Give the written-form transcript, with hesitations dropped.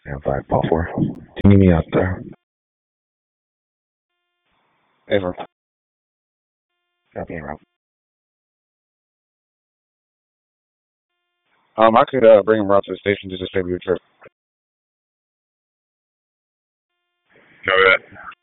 And 5 Paul 4. Do you meet me out there? Ever. Copy en route. I could bring him out to the station just to save you a trip. No, that.